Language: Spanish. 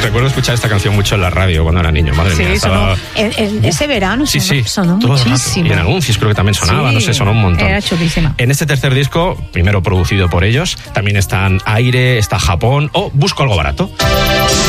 Recuerdo escuchar esta canción mucho en la radio cuando era niño, madre mía. Sonó, ese verano sonó muchísimo. Y en anuncios creo que también sonaba, no sé, sonó un montón. Era chulísima. En este tercer disco, primero producido por ellos, también están Aire, está Japón o Busco algo barato.